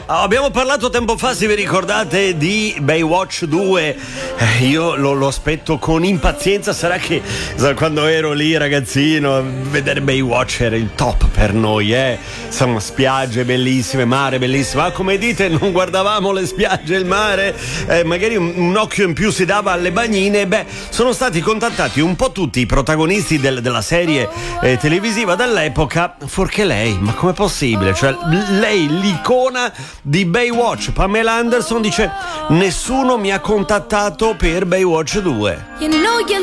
Abbiamo parlato tempo fa, se vi ricordate, di Baywatch 2. Io lo aspetto con impazienza. Sarà che quando ero lì ragazzino, vedere Baywatch era il top per noi, Insomma, spiagge bellissime, mare bellissimo. Ma come dite, non guardavamo le spiagge e il mare? Magari un occhio in più si dava alle bagnine. Sono stati contattati un po' tutti i protagonisti della serie televisiva dell'epoca, fuorché lei. Ma com'è possibile? Cioè, lei, l'icona di Baywatch, Pamela Anderson, dice: nessuno mi ha contattato per Baywatch 2. You know you